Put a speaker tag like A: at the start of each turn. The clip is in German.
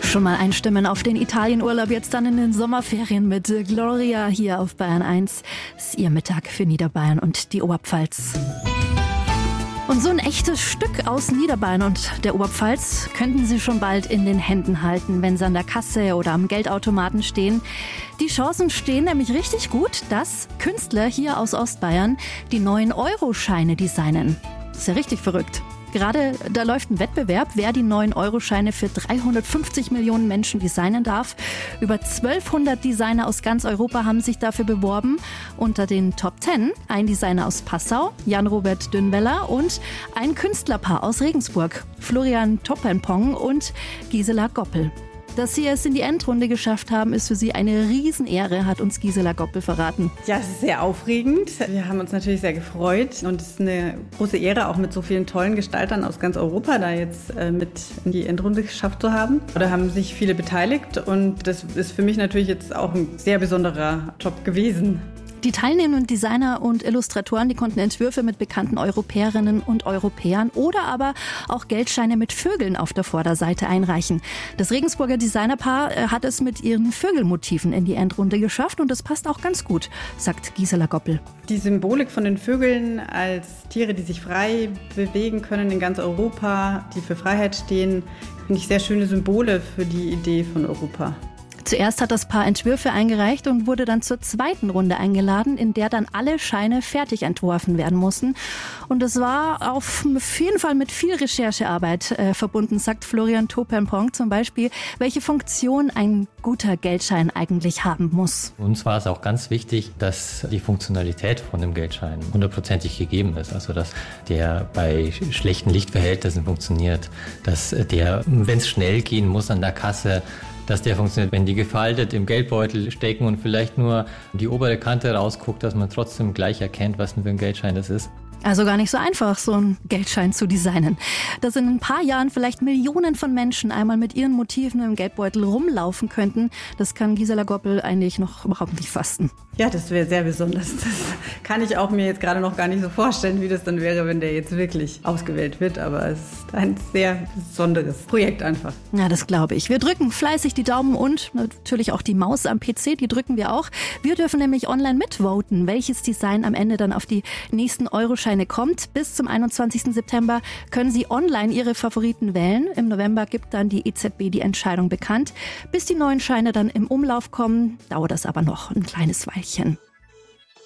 A: Schon mal einstimmen auf den Italienurlaub, jetzt dann in den Sommerferien mit Gloria hier auf Bayern 1. Das ist Ihr Mittag für Niederbayern und die Oberpfalz. Und so ein echtes Stück aus Niederbayern und der Oberpfalz könnten Sie schon bald in den Händen halten, wenn Sie an der Kasse oder am Geldautomaten stehen. Die Chancen stehen nämlich richtig gut, dass Künstler hier aus Ostbayern die neuen Euroscheine designen. Das ist ja richtig verrückt. Gerade da läuft ein Wettbewerb, wer die neuen Euroscheine für 350 Millionen Menschen designen darf. Über 1200 Designer aus ganz Europa haben sich dafür beworben. Unter den Top 10 ein Designer aus Passau, Jan-Robert Dünnweller, und ein Künstlerpaar aus Regensburg, Florian Toppenpong und Gisela Goppel. Dass sie es in die Endrunde geschafft haben, ist für sie eine Riesenehre, hat uns Gisela Goppel verraten.
B: Ja, es ist sehr aufregend. Wir haben uns natürlich sehr gefreut und es ist eine große Ehre, auch mit so vielen tollen Gestaltern aus ganz Europa da jetzt mit in die Endrunde geschafft zu haben. Da haben sich viele beteiligt und das ist für mich natürlich jetzt auch ein sehr besonderer Job gewesen.
A: Die teilnehmenden Designer und Illustratoren, die konnten Entwürfe mit bekannten Europäerinnen und Europäern oder aber auch Geldscheine mit Vögeln auf der Vorderseite einreichen. Das Regensburger Designerpaar hat es mit ihren Vögelmotiven in die Endrunde geschafft und das passt auch ganz gut, sagt Gisela Goppel.
B: Die Symbolik von den Vögeln als Tiere, die sich frei bewegen können in ganz Europa, die für Freiheit stehen, finde ich sehr schöne Symbole für die Idee von Europa.
A: Zuerst hat das Paar Entwürfe eingereicht und wurde dann zur zweiten Runde eingeladen, in der dann alle Scheine fertig entworfen werden mussten. Und es war auf jeden Fall mit viel Recherchearbeit verbunden, sagt Florian Toppenpong zum Beispiel, welche Funktion ein guter Geldschein eigentlich haben muss.
C: Uns war es auch ganz wichtig, dass die Funktionalität von dem Geldschein 100% gegeben ist. Also dass der bei schlechten Lichtverhältnissen funktioniert, dass der, wenn es schnell gehen muss an der Kasse, dass der funktioniert, wenn die gefaltet im Geldbeutel stecken und vielleicht nur die obere Kante rausguckt, dass man trotzdem gleich erkennt, was denn für ein Geldschein das ist.
A: Also gar nicht so einfach, so einen Geldschein zu designen. Dass in ein paar Jahren vielleicht Millionen von Menschen einmal mit ihren Motiven im Geldbeutel rumlaufen könnten, das kann Gisela Goppel eigentlich noch überhaupt nicht fassen.
B: Ja, das wäre sehr besonders. Das kann ich auch mir jetzt gerade noch gar nicht so vorstellen, wie das dann wäre, wenn der jetzt wirklich ausgewählt wird. Aber es ist ein sehr besonderes Projekt einfach.
A: Ja, das glaube ich. Wir drücken fleißig die Daumen und natürlich auch die Maus am PC, die drücken wir auch. Wir dürfen nämlich online mitvoten, welches Design am Ende dann auf die nächsten Euroscheine kommt. Bis zum 21. September können Sie online Ihre Favoriten wählen. Im November gibt dann die EZB die Entscheidung bekannt. Bis die neuen Scheine dann im Umlauf kommen, dauert das aber noch ein kleines Weilchen.